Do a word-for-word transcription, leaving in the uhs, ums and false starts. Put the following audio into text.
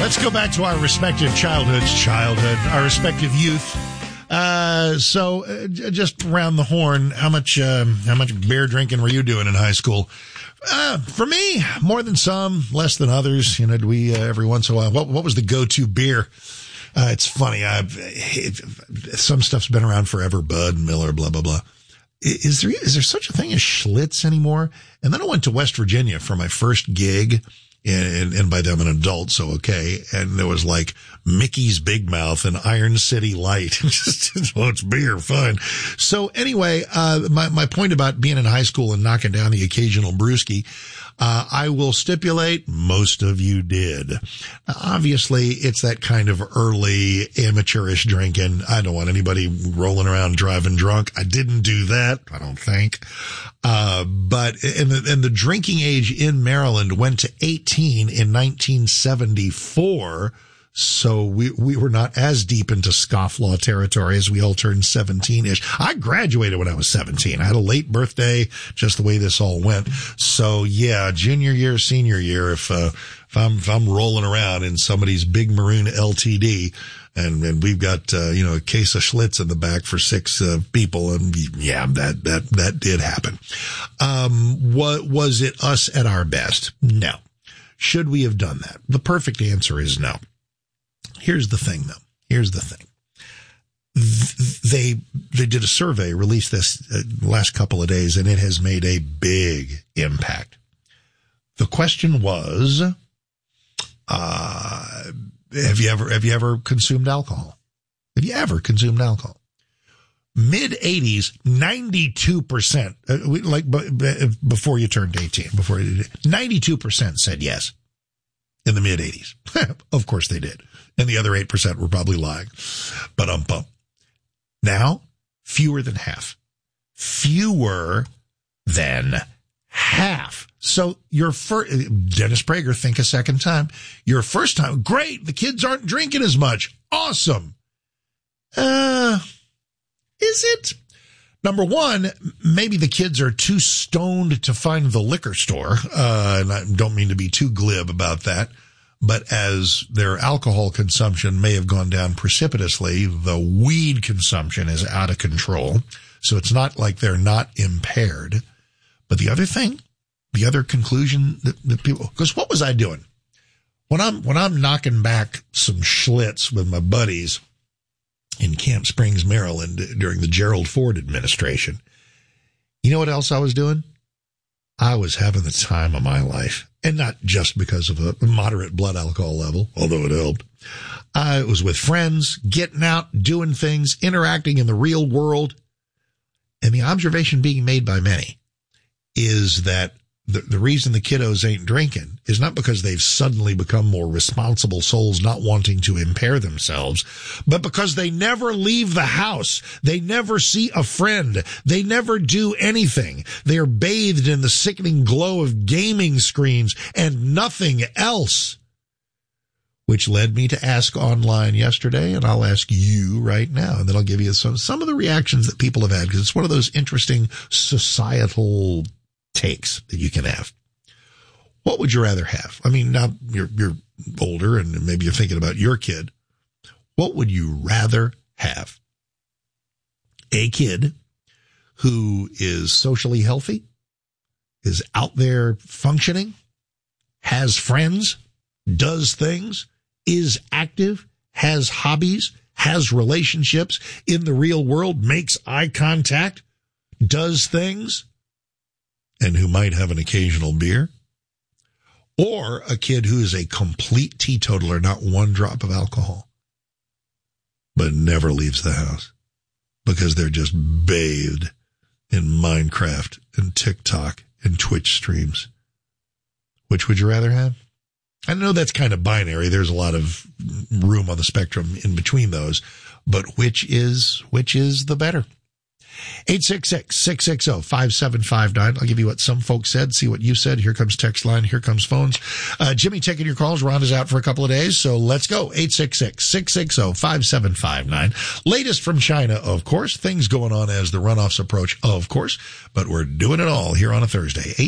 Let's go back to our respective childhoods, childhood, our respective youth. Uh, so uh, just around the horn, how much, um, how much beer drinking were you doing in high school? Uh, for me, more than some, less than others. You know, we, uh, every once in a while, what, what was the go-to beer? Uh, it's funny. I've, it, some stuff's been around forever. Bud, Miller, blah, blah, blah. Is there, is there such a thing as Schlitz anymore? And then I went to West Virginia for my first gig. And, and by then I'm an adult, so okay. And there was like Mickey's Big Mouth and Iron City Light. Just, well, it's beer, fine. So anyway, uh, my, my point about being in high school and knocking down the occasional brewski, uh, I will stipulate most of you did. Now, obviously, it's that kind of early amateurish drinking. I don't want anybody rolling around driving drunk. I didn't do that, I don't think. Uh, but, and the, and the drinking age in Maryland went to eighteen in nineteen seventy-four. So we, we were not as deep into scofflaw territory as we all turned seventeen-ish. I graduated when I was seventeen. I had a late birthday, just the way this all went. So yeah, junior year, senior year, if, uh, if I'm, if I'm rolling around in somebody's big maroon L T D and, and we've got, uh, you know, a case of Schlitz in the back for six, uh, people. And yeah, that, that, that did happen. Um, what, was it us at our best? No. Should we have done that? The perfect answer is no. Here's the thing, though. Here's the thing. They they did a survey, released this uh, last couple of days, and it has made a big impact. The question was, uh, have you ever have you ever consumed alcohol? Have you ever consumed alcohol? Mid eighties, ninety-two percent, uh, like b- b- before you turned eighteen, before you did, ninety-two percent said yes in the mid eighties. Of course they did. And the other eight percent were probably lying. But um, bum. Now, fewer than half. Fewer than half. So your first, Dennis Prager, think a second time. Your first time, great, the kids aren't drinking as much. Awesome. Uh, is it? Number one, maybe the kids are too stoned to find the liquor store. Uh, and I don't mean to be too glib about that. But as their alcohol consumption may have gone down precipitously, the weed consumption is out of control. So it's not like they're not impaired. But the other thing, the other conclusion that, that people, because what was I doing? When I'm, when I'm knocking back some Schlitz with my buddies in Camp Springs, Maryland during the Gerald Ford administration, you know what else I was doing? I was having the time of my life. And not just because of a moderate blood alcohol level, although it helped. I was with friends, getting out, doing things, interacting in the real world. And the observation being made by many is that the, the reason the kiddos ain't drinking is not because they've suddenly become more responsible souls not wanting to impair themselves, but because they never leave the house. They never see a friend. They never do anything. They are bathed in the sickening glow of gaming screens and nothing else. Which led me to ask online yesterday, and I'll ask you right now, and then I'll give you some, some of the reactions that people have had, because it's one of those interesting societal takes that you can have. What would you rather have? I mean, now you're, you're older and maybe you're thinking about your kid. What would you rather have? A kid who is socially healthy, is out there functioning, has friends, does things, is active, has hobbies, has relationships in the real world, makes eye contact, does things, and who might have an occasional beer, or a kid who is a complete teetotaler, not one drop of alcohol, but never leaves the house because they're just bathed in Minecraft and TikTok and Twitch streams. Which would you rather have? I know that's kind of binary. There's a lot of room on the spectrum in between those, but which is, which is the better? eight six six, six six zero, five seven five nine. I'll give you what some folks said, see what you said. Here comes text line. Here comes phones. Uh, Jimmy taking your calls. Ron is out for a couple of days, so let's go. eight six six, six six zero, five seven five nine. Latest from China, of course. Things going on as the runoffs approach, of course, but we're doing it all here on a Thursday.